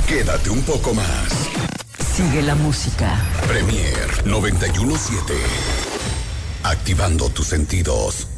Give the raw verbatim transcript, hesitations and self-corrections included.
Quédate un poco más. Sigue la música. Premier noventa y uno punto siete. Activando tus sentidos.